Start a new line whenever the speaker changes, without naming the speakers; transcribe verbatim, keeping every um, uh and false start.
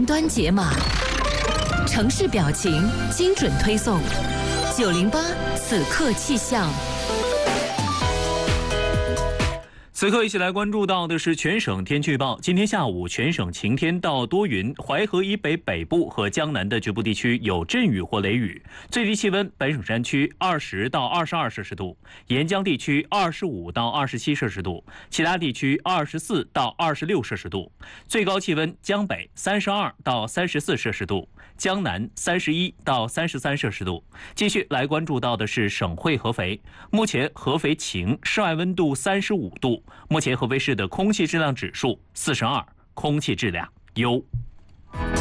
端解码，城市表情精准推送，九零八此刻气象。
此刻一起来关注到的是全省天气预报。今天下午全省晴天到多云，淮河以北北部和江南的局部地区有阵雨或雷雨。最低气温本省山区二十到二十二摄氏度，沿江地区二十五到二十七摄氏度，其他地区二十四到二十六摄氏度。最高气温江北三十二到三十四摄氏度，江南三十一到三十三摄氏度。继续来关注到的是省会合肥，目前合肥晴，室外温度三十五度。目前合肥市的空气质量指数四十二，空气质量优。